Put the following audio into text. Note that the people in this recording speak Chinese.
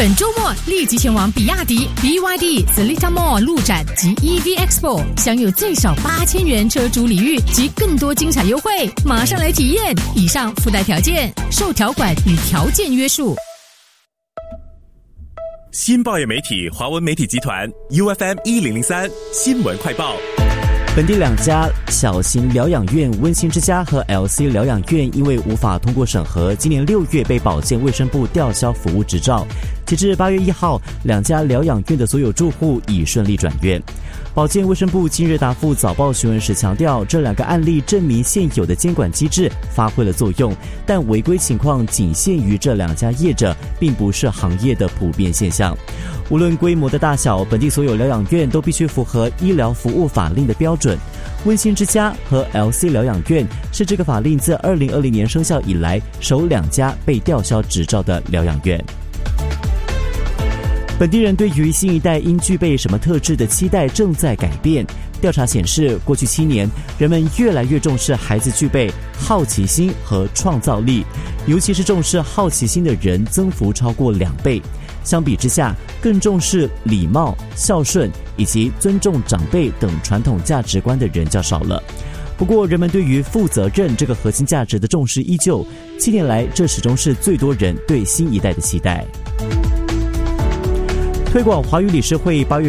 本周末立即前往比亚迪 BYD Seletar Mall 路展及 EV Expo， 享有最少8000元车主礼遇及更多精彩优惠，马上来体验！以上附带条件受条款与条件约束。 新报业媒体华文媒体集团 UFM 1003新闻快报。 本地2家小型疗养院温馨之家和 LC 疗养院因为无法通过审核，今年6月被保健卫生部吊销服务执照。截至8月1号，2家疗养院的所有住户已顺利转院。保健卫生部近日答复早报询问时强调，这2个案例证明现有的监管机制发挥了作用，但违规情况仅限于这2家业者，并不是行业的普遍现象。无论规模的大小，本地所有疗养院都必须符合医疗服务法令的标准。温馨之家和 LC 疗养院是这个法令自2020年生效以来首2家被吊销执照的疗养院。本地人对于新一代应具备什么特质的期待正在改变。调查显示，过去7年，人们越来越重视孩子具备好奇心和创造力，尤其是重视好奇心的人增幅超过2倍。相比之下，更重视礼貌、孝顺以及尊重长辈等传统价值观的人较少了。不过，人们对于负责任这个核心价值的重视依旧。7年来，这始终是最多人对新一代的期待。推广华语理事会8月